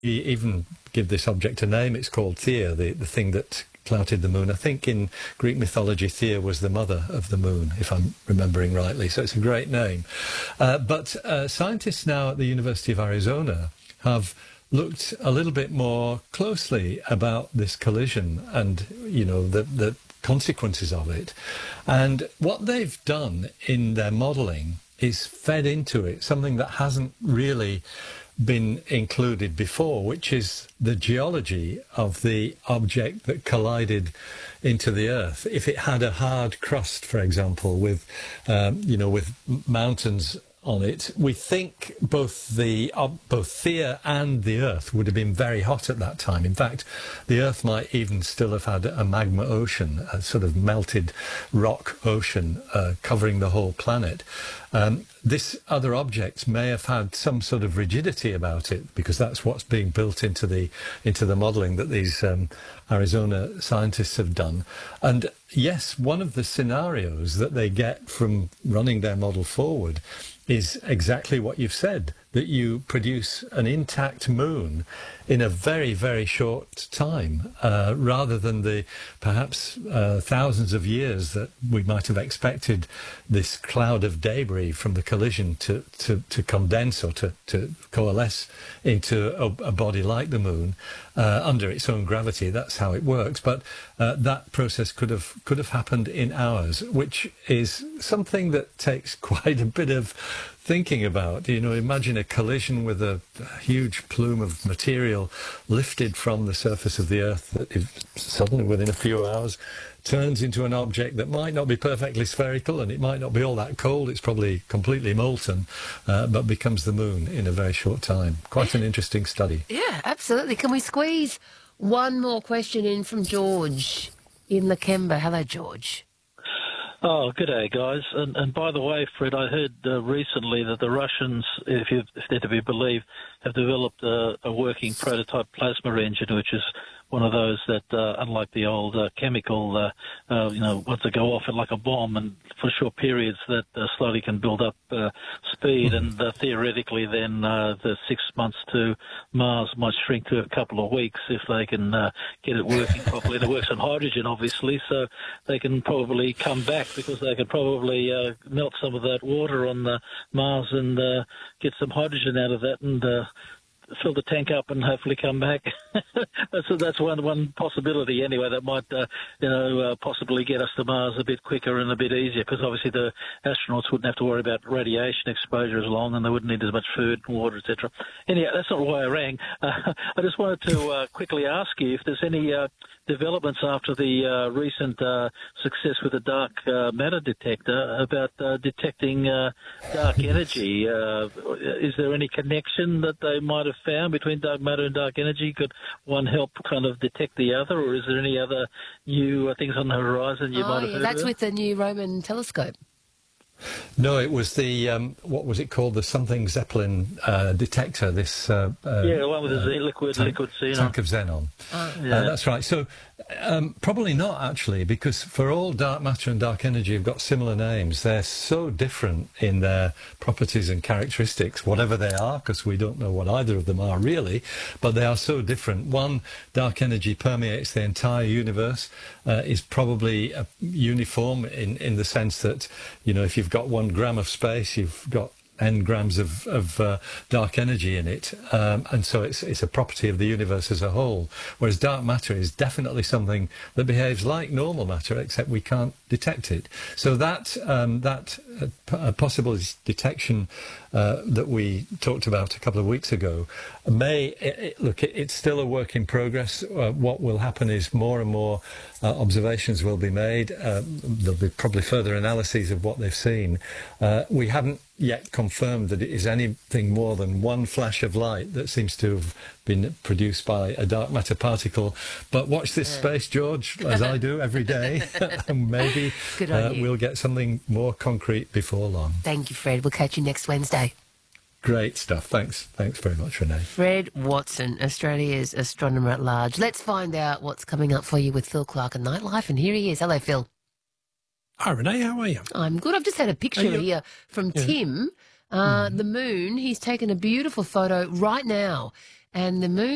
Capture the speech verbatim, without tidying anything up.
even give this object a name. It's called Theia, the, the thing that clouted the moon. I think in Greek mythology, Theia was the mother of the moon, if I'm remembering rightly. So it's a great name. Uh, but uh, scientists now at the University of Arizona have looked a little bit more closely about this collision and, you know, the, the consequences of it. And what they've done in their modelling is fed into it something that hasn't really been included before, which is the geology of the object that collided into the Earth. If it had a hard crust, for example, with, um, you know, with mountains on it, we think both the uh, both Theia and the Earth would have been very hot at that time. In fact, the Earth might even still have had a magma ocean, a sort of melted rock ocean uh, covering the whole planet. Um, this other object may have had some sort of rigidity about it, because that's what's being built into the into the modelling that these um, Arizona scientists have done. And yes, one of the scenarios that they get from running their model forward is exactly what you've said, that you produce an intact moon in a very, very short time, uh, rather than the perhaps uh, thousands of years that we might have expected this cloud of debris from the collision to, to, to condense or to, to coalesce into a, a body like the moon uh, under its own gravity. That's how it works. But uh, that process could have could have happened in hours, which is something that takes quite a bit of thinking about. You know, imagine a collision with a, a huge plume of material lifted from the surface of the Earth that if suddenly within a few hours turns into an object that might not be perfectly spherical, and it might not be all that cold, it's probably completely molten, uh, but becomes the moon in a very short time. Quite an interesting study. Yeah, absolutely. Can we squeeze one more question in from George in Lakemba? Hello, George. Oh, good day, guys. And, and by the way, Fred, I heard uh, recently that the Russians, if, you, if they're to be believed, have developed a, a working prototype plasma engine, which is one of those that, uh, unlike the old uh, chemical, uh, uh, you know, once they go off it like a bomb, and for short periods that uh, slowly can build up uh, speed, and uh, theoretically then uh, the six months to Mars might shrink to a couple of weeks if they can uh, get it working properly. And it works on hydrogen, obviously, so they can probably come back, because they could probably uh, melt some of that water on the Mars and uh, get some hydrogen out of that and uh, fill the tank up and hopefully come back. So that's one one possibility anyway that might uh, you know uh, possibly get us to Mars a bit quicker and a bit easier, because obviously the astronauts wouldn't have to worry about radiation exposure as long, and they wouldn't need as much food and water, et cetera. Anyway, that's not why I rang. Uh, I just wanted to uh, quickly ask you if there's any uh, developments after the uh, recent uh, success with the dark uh, matter detector about uh, detecting uh, dark energy. Uh, is there any connection that they might have found between dark matter and dark energy? Could one help kind of detect the other, or is there any other new uh, things on the horizon you oh, might have yeah, heard that's about? with the new Roman telescope. No, it was the, um, what was it called, the something Zeppelin uh, detector, this... Uh, uh, yeah, the one with the uh, liquid, tank, liquid xenon. Tank of xenon. Oh. Yeah. Uh, that's right. So um, probably not, actually, because for all dark matter and dark energy have got similar names. They're so different in their properties and characteristics, whatever they are, because we don't know what either of them are really, but they are so different. One, dark energy permeates the entire universe, uh, is probably uh, uniform in, in the sense that, you know, if you've got one gram of space, you've got n grams of, of uh, dark energy in it, um, and so it's it's a property of the universe as a whole. Whereas dark matter is definitely something that behaves like normal matter, except we can't detect it. So that um, that uh, p- uh, possible detection uh, that we talked about a couple of weeks ago may it, it, look. It, it's still a work in progress. Uh, what will happen is more and more uh, observations will be made. Uh, there'll be probably further analyses of what they've seen. Uh, we haven't yet confirmed that it is anything more than one flash of light that seems to have been produced by a dark matter particle. But watch this space, George, as I do every day, and maybe uh, we'll get something more concrete before long. Thank you, Fred. We'll catch you next Wednesday. Great stuff. Thanks. Thanks very much, Renee. Fred Watson, Australia's astronomer at large. Let's find out what's coming up for you with Phil Clark and Nightlife. And here he is. Hello, Phil. Hi, Renee. How are you? I'm good. I've just had a picture you... here from yeah. Tim. Uh, mm. The moon. He's taken a beautiful photo right now. And the moon